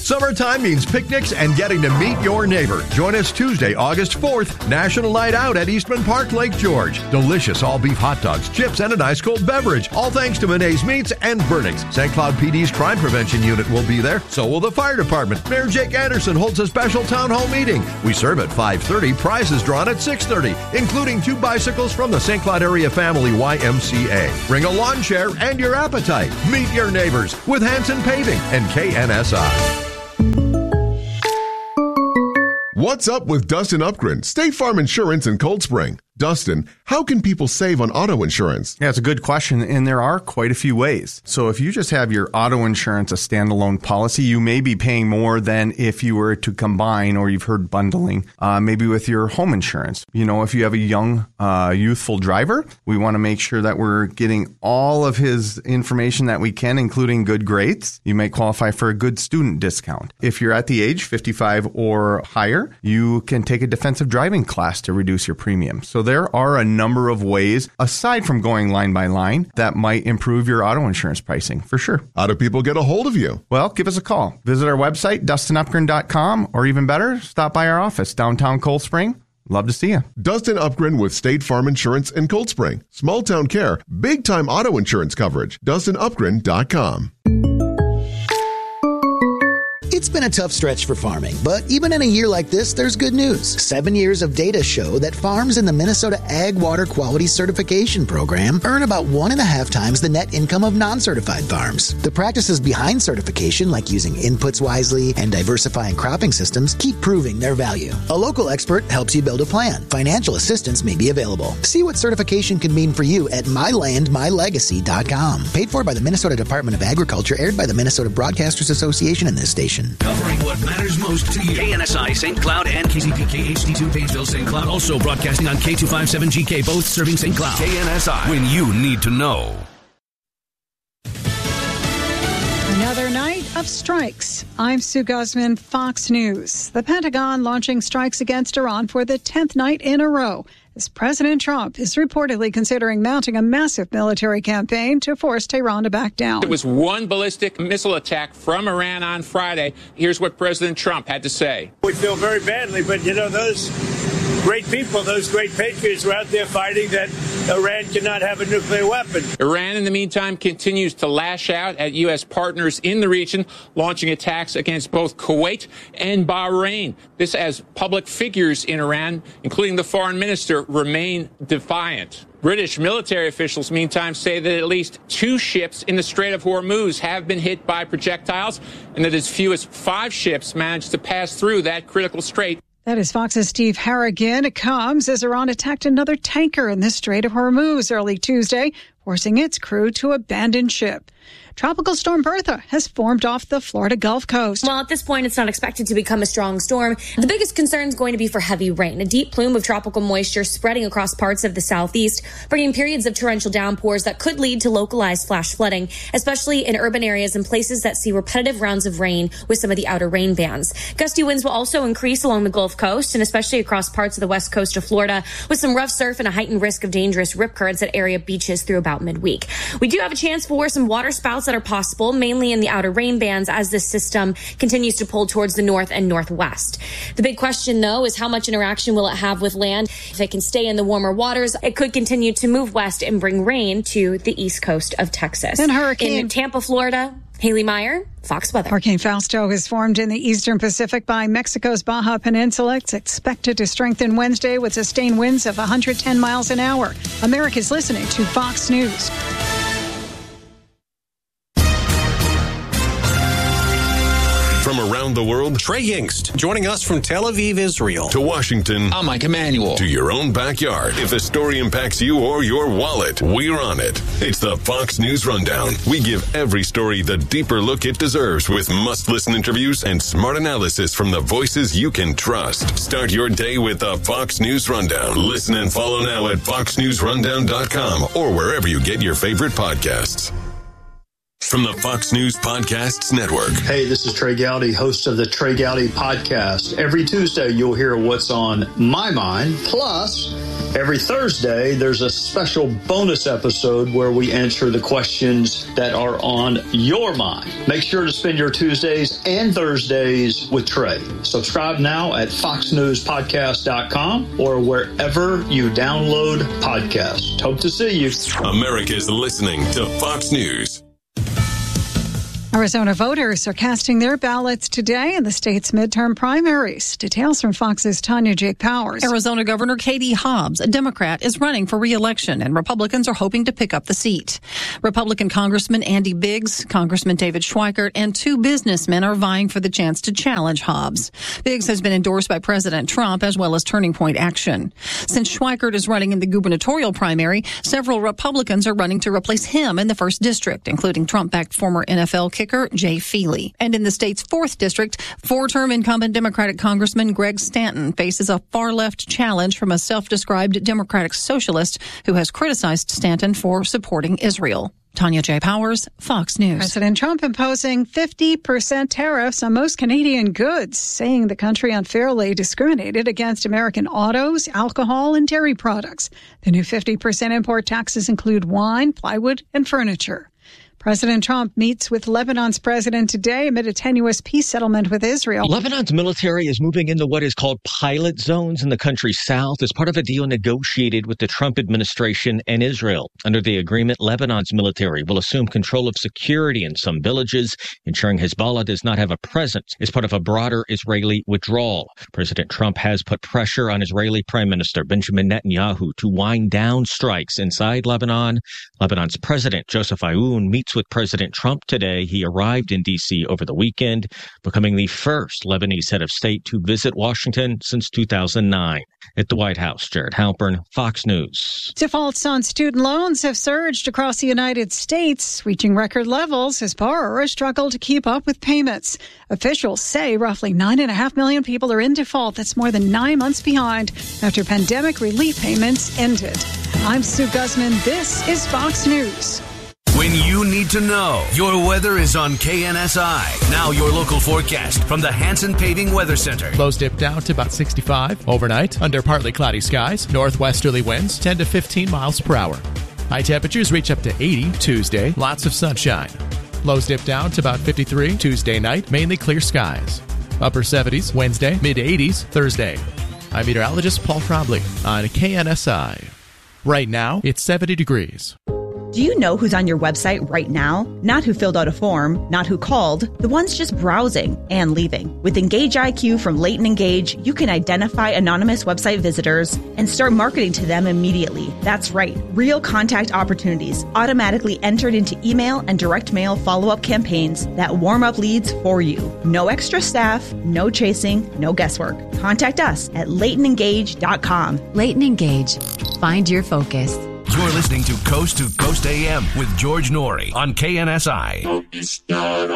Summertime means picnics and getting to meet your neighbor. Join us Tuesday, August 4th, National Night Out at Eastman Park, Lake George. Delicious all-beef hot dogs, chips, and an ice-cold beverage. All thanks to Monet's Meats and Burnings. St. Cloud PD's Crime Prevention Unit will be there. So will the fire department. Mayor Jake Anderson holds a special town hall meeting. We serve at 5:30. Prizes drawn at 6:30, including 2 bicycles from the St. Cloud Area Family YMCA. Bring a lawn chair and your appetite. Meet your neighbors with Hanson Paving and KNSI. What's up with Dustin Upgren, State Farm Insurance in Cold Spring? Dustin, how can people save on auto insurance? Yeah, it's a good question, and there are quite a few ways. So if you just have your auto insurance a standalone policy, you may be paying more than if you were to combine, or you've heard bundling, maybe with your home insurance. You know, if you have a young, youthful driver, we want to make sure that we're getting all of his information that we can, including good grades. You may qualify for a good student discount. If you're at the age 55 or higher, you can take a defensive driving class to reduce your premium. So there are a number of ways, aside from going line by line, that might improve your auto insurance pricing, for sure. How do people get a hold of you? Well, give us a call. Visit our website, DustinUpgren.com, or even better, stop by our office, downtown Cold Spring. Love to see you. Dustin Upgren with State Farm Insurance in Cold Spring. Small town care, big time auto insurance coverage. DustinUpgren.com. It's been a tough stretch for farming, but even in a year like this, there's good news. 7 years of data show that farms in the Minnesota Ag Water Quality Certification Program earn about 1.5 times the net income of non-certified farms. The practices behind certification, like using inputs wisely and diversifying cropping systems, keep proving their value. A local expert helps you build a plan. Financial assistance may be available. See what certification can mean for you at mylandmylegacy.com. Paid for by the Minnesota Department of Agriculture, aired by the Minnesota Broadcasters Association and this station. Covering what matters most to you. KNSI St. Cloud and KCPK HD2 Painesville St. Cloud. Also broadcasting on K257GK, both serving St. Cloud. KNSI, when you need to know. Another night of strikes. I'm Sue Guzman, Fox News. The Pentagon launching strikes against Iran for the 10th night in a row, as President Trump is reportedly considering mounting a massive military campaign to force Tehran to back down. It was one ballistic missile attack from Iran on Friday. Here's what President Trump had to say. We feel very badly, but you know, those great people, those great patriots were out there fighting that Iran cannot have a nuclear weapon. Iran, in the meantime, continues to lash out at U.S. partners in the region, launching attacks against both Kuwait and Bahrain. This as public figures in Iran, including the foreign minister, remain defiant. British military officials, meantime, say that at least 2 ships in the Strait of Hormuz have been hit by projectiles, and that as few as 5 ships managed to pass through that critical strait. That is Fox's Steve Harrigan. It comes as Iran attacked another tanker in the Strait of Hormuz early Tuesday, forcing its crew to abandon ship. Tropical storm Bertha has formed off the Florida Gulf Coast. Well, at this point, it's not expected to become a strong storm. The biggest concern is going to be for heavy rain. A deep plume of tropical moisture spreading across parts of the southeast, bringing periods of torrential downpours that could lead to localized flash flooding, especially in urban areas and places that see repetitive rounds of rain with some of the outer rain bands. Gusty winds will also increase along the Gulf Coast and especially across parts of the west coast of Florida, with some rough surf and a heightened risk of dangerous rip currents at area beaches through about midweek. We do have a chance for some water spouts that are possible, mainly in the outer rain bands as this system continues to pull towards the north and northwest. The big question, though, is how much interaction will it have with land? If it can stay in the warmer waters, it could continue to move west and bring rain to the east coast of Texas. And hurricane in Tampa, Florida, Haley Meyer, Fox Weather. Hurricane Fausto has formed in the eastern Pacific by Mexico's Baja Peninsula. It's expected to strengthen Wednesday with sustained winds of 110 miles an hour. America's listening to Fox News. From around the world, Trey Yingst, joining us from Tel Aviv, Israel. To Washington. I'm Mike Emanuel. To your own backyard. If a story impacts you or your wallet, we're on it. It's the Fox News Rundown. We give every story the deeper look it deserves with must-listen interviews and smart analysis from the voices you can trust. Start your day with the Fox News Rundown. Listen and follow now at foxnewsrundown.com or wherever you get your favorite podcasts. From the Fox News Podcasts Network. Hey, this is Trey Gowdy, host of the Trey Gowdy Podcast. Every Tuesday, you'll hear what's on my mind. Plus, Every Thursday, there's a special bonus episode where we answer the questions that are on your mind. Make sure to spend your Tuesdays and Thursdays with Trey. Subscribe now at foxnewspodcast.com or wherever you download podcasts. Hope to see you. America's listening to Fox News. Arizona voters are casting their ballots today in the state's midterm primaries. Details from Fox's Tanya Jake Powers. Arizona Governor Katie Hobbs, a Democrat, is running for re-election, and Republicans are hoping to pick up the seat. Republican Congressman Andy Biggs, Congressman David Schweikert, and two businessmen are vying for the chance to challenge Hobbs. Biggs has been endorsed by President Trump as well as Turning Point Action. Since Schweikert is running in the gubernatorial primary, several Republicans are running to replace him in the 1st District, including Trump-backed former NFL kicker Jay Feely. And in the state's 4th District, 4-term incumbent Democratic Congressman Greg Stanton faces a far-left challenge from a self-described Democratic socialist who has criticized Stanton for supporting Israel. Tanya J. Powers, Fox News. President Trump imposing 50% tariffs on most Canadian goods, saying the country unfairly discriminated against American autos, alcohol, and dairy products. The new 50% import taxes include wine, plywood, and furniture. President Trump meets with Lebanon's president today amid a tenuous peace settlement with Israel. Lebanon's military is moving into what is called pilot zones in the country's south as part of a deal negotiated with the Trump administration and Israel. Under the agreement, Lebanon's military will assume control of security in some villages, ensuring Hezbollah does not have a presence as part of a broader Israeli withdrawal. President Trump has put pressure on Israeli Prime Minister Benjamin Netanyahu to wind down strikes inside Lebanon. Lebanon's President Joseph Aoun meets with President Trump today. He arrived in D.C. over the weekend, becoming the first Lebanese head of state to visit Washington since 2009. At the White House, Jared Halpern, Fox News. Defaults on student loans have surged across the United States, reaching record levels as borrowers struggle to keep up with payments. Officials say roughly 9.5 million people are in default. That's more than 9 months behind after pandemic relief payments ended. I'm Sue Guzman. This is Fox News. When you need to know, your weather is on KNSI. Now your local forecast from the Hanson Paving Weather Center. Lows dip down to about 65 overnight under partly cloudy skies. Northwesterly winds 10 to 15 miles per hour. High temperatures reach up to 80 Tuesday. Lots of sunshine. Lows dip down to about 53 Tuesday night. Mainly clear skies. Upper 70s Wednesday. Mid 80s Thursday. I'm meteorologist Paul Trombley on KNSI. Right now, it's 70 degrees. Do you know who's on your website right now? Not who filled out a form, not who called, the ones just browsing and leaving. With Engage IQ from Leighton Engage, you can identify anonymous website visitors and start marketing to them immediately. That's right, real contact opportunities automatically entered into email and direct mail follow-up campaigns that warm up leads for you. No extra staff, no chasing, no guesswork. Contact us at LeightonEngage.com. Leighton Engage. Find your focus. You're listening to Coast to Coast AM with George Norrie on KNSI.